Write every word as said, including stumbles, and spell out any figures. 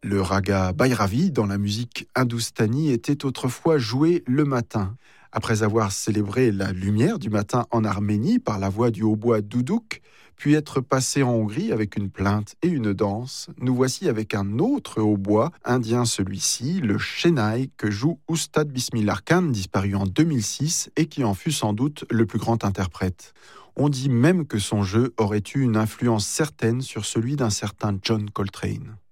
Le raga Bhairavi dans la musique hindoustanie était autrefois joué le matin. Après avoir célébré la lumière du matin en Arménie par la voix du hautbois doudouk, puis être passé en Hongrie avec une plainte et une danse, nous voici avec un autre hautbois, indien celui-ci, le Shehnai, que joue Oustad Bismillah Khan, disparu en deux mille six et qui en fut sans doute le plus grand interprète. On dit même que son jeu aurait eu une influence certaine sur celui d'un certain John Coltrane.